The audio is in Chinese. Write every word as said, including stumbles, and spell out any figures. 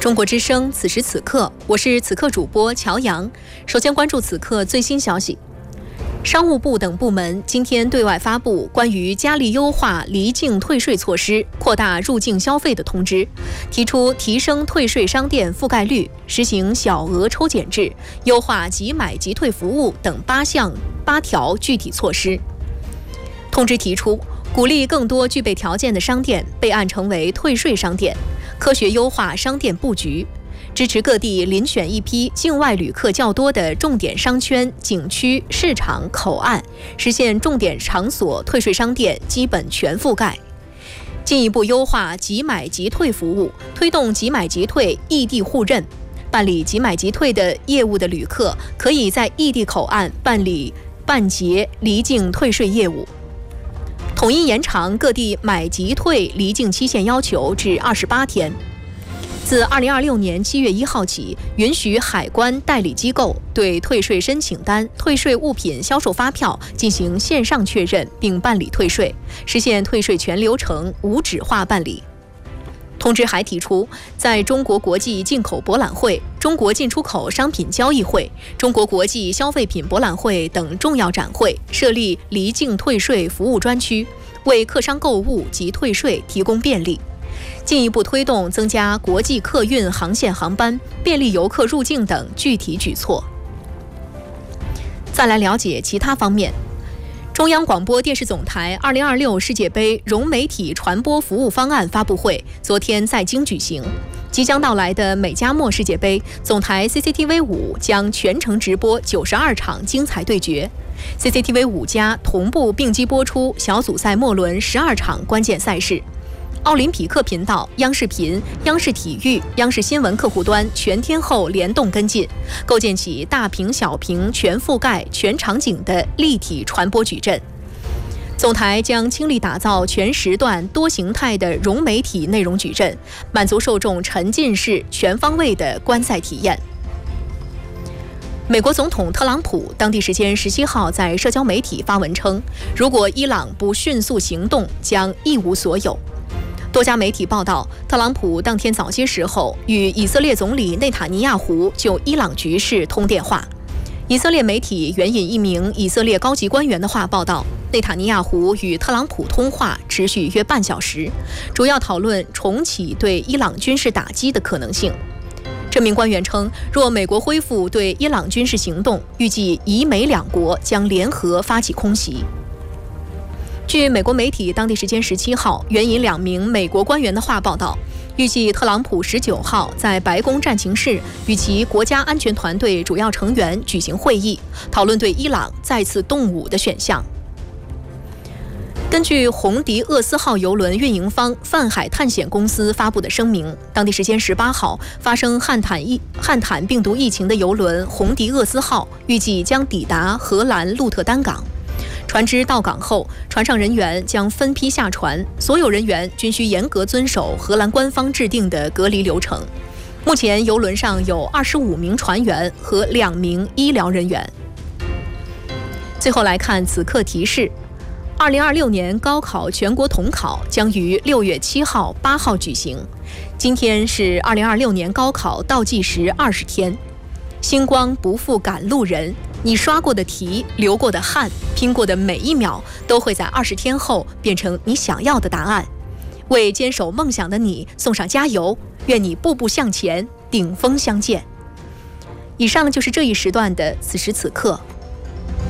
中国之声，此时此刻，我是此刻主播乔阳。首先关注此刻最新消息。商务部等部门今天对外发布关于加力优化离境退税措施、扩大入境消费的通知，提出提升退税商店覆盖率、实行小额抽检制、优化即买即退服务等八项八条具体措施。通知提出，鼓励更多具备条件的商店备案成为退税商店，科学优化商店布局，支持各地遴选一批境外旅客较多的重点商圈、景区、市场、口岸，实现重点场所退税商店基本全覆盖。进一步优化即买即退服务，推动即买即退异地互认。办理即买即退的业务的旅客，可以在异地口岸办理办结离境退税业务。统一延长各地买即退离境期限要求至二十八天。自二零二六年七月一号起，允许海关代理机构对退税申请单、退税物品销售发票进行线上确认并办理退税，实现退税全流程无纸化办理。通知还提出，在中国国际进口博览会、中国进出口商品交易会、中国国际消费品博览会等重要展会设立离境退税服务专区，为客商购物及退税提供便利。进一步推动增加国际客运航线航班，便利游客入境等具体举措。再来了解其他方面。中央广播电视总台二零二六世界杯融媒体传播服务方案发布会昨天在京举行。即将到来的美加墨世界杯，总台 C C T V 五将全程直播九十二场精彩对决。C C T V 五加同步并机播出小组赛末轮十二场关键赛事。奥林匹克频道、央视频、央视体育、央视新闻客户端全天候联动跟进，构建起大屏小屏全覆盖全场景的立体传播矩阵。总台将倾力打造全时段多形态的融媒体内容矩阵，满足受众沉浸式全方位的观赛体验。美国总统特朗普当地时间十七号在社交媒体发文称，如果伊朗不迅速行动，将一无所有。多家媒体报道，特朗普当天早些时候与以色列总理内塔尼亚胡就伊朗局势通电话。以色列媒体援引一名以色列高级官员的话报道，内塔尼亚胡与特朗普通话持续约半小时，主要讨论重启对伊朗军事打击的可能性。这名官员称，若美国恢复对伊朗军事行动，预计以美两国将联合发起空袭。据美国媒体当地时间十七号援引两名美国官员的话报道，预计特朗普十九号在白宫战情室与其国家安全团队主要成员举行会议，讨论对伊朗再次动武的选项。根据红迪厄斯号邮轮运营方泛海探险公司发布的声明，当地时间十八号发生汉坦疫汉坦病毒疫情的邮轮红迪厄斯号预计将抵达荷兰鹿特丹港。船只到港后，船上人员将分批下船，所有人员均需严格遵守荷兰官方制定的隔离流程。目前，邮轮上有二十五名船员和两名医疗人员。最后来看此刻提示：二零二六年高考全国统考将于六月七号、八号举行。今天是二零二六年高考倒计时二十天。星光不负赶路人，你刷过的题、流过的汗、拼过的每一秒，都会在二十天后变成你想要的答案。为坚守梦想的你送上加油，愿你步步向前，顶峰相见。以上就是这一时段的此时此刻，